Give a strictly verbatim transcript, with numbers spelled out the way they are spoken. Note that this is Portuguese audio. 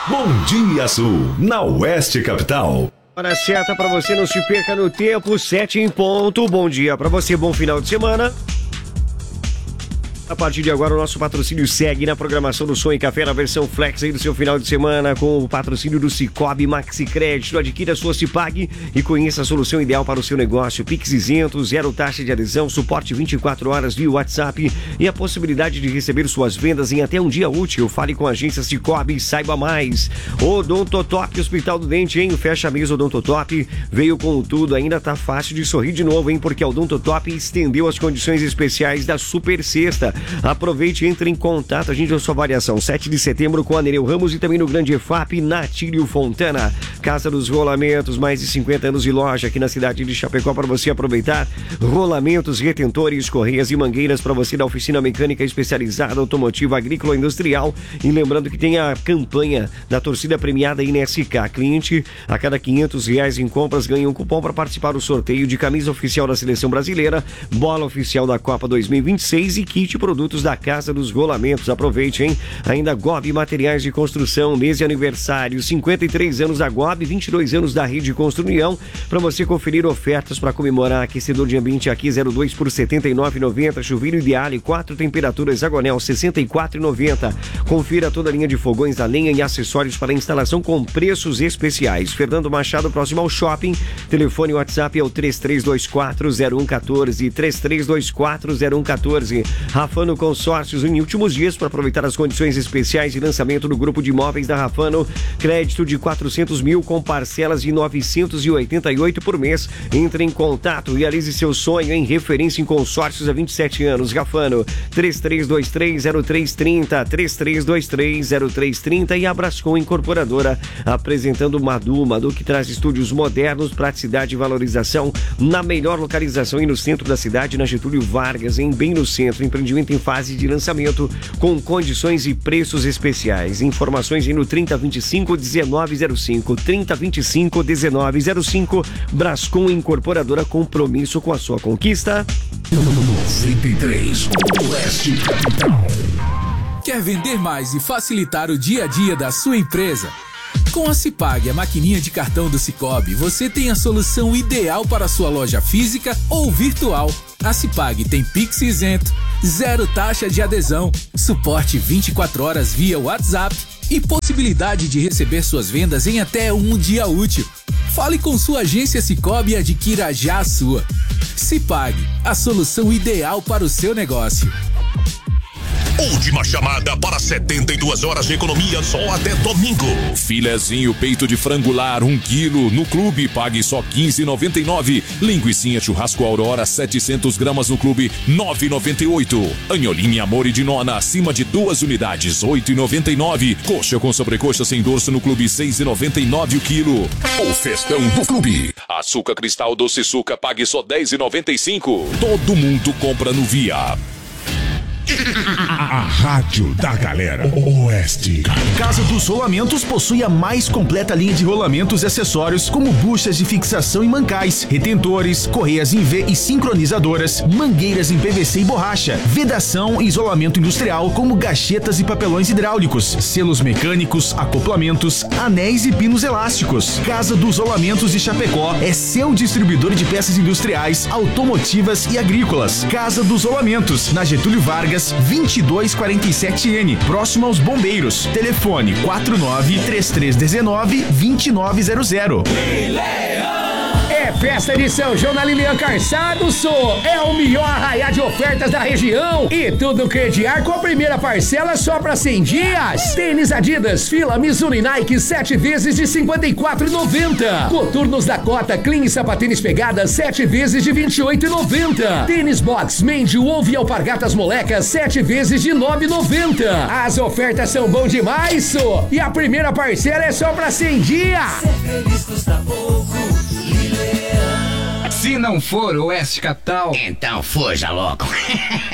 Bom Dia Sul, na Oeste Capital. Hora certa pra você, não se perca no tempo, sete em ponto. Bom dia pra você, bom final de semana. A partir de agora, o nosso patrocínio segue na programação do Som e Café na versão Flex aí do seu final de semana, com o patrocínio do Cicobi Maxi Crédito. Adquira a sua Cipag e conheça a solução ideal para o seu negócio. Pix isento, zero taxa de adesão, suporte vinte e quatro horas via WhatsApp e a possibilidade de receber suas vendas em até um dia útil. Fale com a agência Cicobi e saiba mais. Odontotop, Hospital do Dente, hein? Fecha mês Odontotop. Veio com tudo, ainda tá fácil de sorrir de novo, hein? Porque a Odontotop estendeu as condições especiais da Super Sexta. Aproveite e entre em contato, a gente deu sua variação sete de setembro com a Nereu Ramos e também no Grande E F A P, Natílio Fontana. Casa dos Rolamentos, mais de cinquenta anos de loja aqui na cidade de Chapecó para você aproveitar. Rolamentos, retentores, correias e mangueiras para você da oficina mecânica especializada, automotiva, agrícola e industrial. E lembrando que tem a campanha da torcida premiada N S K. Cliente, a cada quinhentos reais em compras ganha um cupom para participar do sorteio de camisa oficial da Seleção Brasileira, bola oficial da Copa dois mil e vinte e seis e kit produtos da Casa dos Rolamentos. Aproveite, hein? Ainda Gobi Materiais de Construção, mês de aniversário, cinquenta e três anos da Gobi, vinte e dois anos da Rede Construção. Para você conferir ofertas para comemorar, aquecedor de ambiente aqui zero dois por setenta e nove reais e noventa centavos, chuveiro Ideale, quatro temperaturas Agonel, sessenta e quatro reais e noventa centavos. Confira toda a linha de fogões a lenha e acessórios para instalação com preços especiais. Fernando Machado, próximo ao shopping. Telefone e WhatsApp é o três três dois quatro zero um um quatro, três três dois quatro zero um um quatro. Rafano Consórcios em últimos dias para aproveitar as condições especiais de lançamento do grupo de imóveis da Rafano. Crédito de quatrocentos mil com parcelas de novecentos e oitenta e oito por mês. Entre em contato, realize seu sonho em referência em consórcios há vinte e sete anos. Rafano, três três dois três zero três três zero, três três dois três zero três três zero e Abrascom Incorporadora, apresentando Madu, Madu que traz estúdios modernos, praticidade e valorização na melhor localização e no centro da cidade, na Getúlio Vargas, em bem no centro. Empreendimento em fase de lançamento com condições e preços especiais. Informações no trinta vinte e cinco dezenove zero cinco, trinta vinte e cinco dezenove zero cinco. Brascom Incorporadora, compromisso com a sua conquista. noventa e três Oeste Capital. Quer vender mais e facilitar o dia a dia da sua empresa? Com a Cipag, a maquininha de cartão do Cicobi, você tem a solução ideal para a sua loja física ou virtual. A Cipag tem Pix isento, zero taxa de adesão, suporte vinte e quatro horas via WhatsApp e possibilidade de receber suas vendas em até um dia útil. Fale com sua agência Cicobi e adquira já a sua. Cipag, a solução ideal para o seu negócio. Última chamada para setenta e duas horas de economia só até domingo. Filezinho peito de frangular, um quilo. No clube, pague só quinze reais e noventa e nove centavos. Linguicinha churrasco Aurora, setecentos gramas no clube, nove reais e noventa e oito centavos. Anholinha Amor e de Nona, acima de duas unidades, oito reais e noventa e nove centavos. Coxa com sobrecoxa sem dorso no clube, seis reais e noventa e nove centavos o quilo. O festão do clube. Açúcar Cristal Doce Suca, pague só dez reais e noventa e cinco centavos. Todo mundo compra no Via. A rádio da galera. Oeste. Casa dos Rolamentos possui a mais completa linha de rolamentos e acessórios, como buchas de fixação e mancais, retentores, correias em V e sincronizadoras, mangueiras em P V C e borracha, vedação e isolamento industrial, como gachetas e papelões hidráulicos, selos mecânicos, acoplamentos, anéis e pinos elásticos. Casa dos Rolamentos de Chapecó é seu distribuidor de peças industriais, automotivas e agrícolas. Casa dos Rolamentos, na Getúlio Vargas, vinte e dois quarenta e sete N, próximo aos Bombeiros. Telefone quatro nove três três um nove dois nove zero zero. É festa de São João na Lilian Calçado Sul. É o melhor arraiá de ofertas da região. E tudo crediar com a primeira parcela só para cem dias. Tênis Adidas, Fila, Mizuno e Nike, sete vezes de cinquenta e quatro reais e noventa centavos. Coturnos Dakota, Clean e Sapatênis Pegada, sete vezes de vinte e oito reais e noventa centavos. Tênis Box, Mendy, Wolf e Alpargatas Molecas, sete vezes de nove reais e noventa centavos. As ofertas são bom demais, so. E a primeira parcela é só para cem dias. Ser feliz custa pouco. Se não for Oeste Capital, então fuja logo.